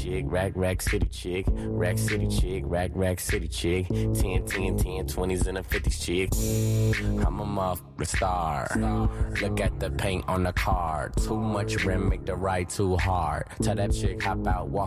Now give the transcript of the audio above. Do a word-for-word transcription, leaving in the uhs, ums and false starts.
chick, rack, rack city chick, rack city chick, rack, rack city chick, ten, ten, ten, twenties and a fifties chick. I'm a motherfucking star. Look at the paint on the car. Too much rim make the ride too hard. Tell that chick hop out, walk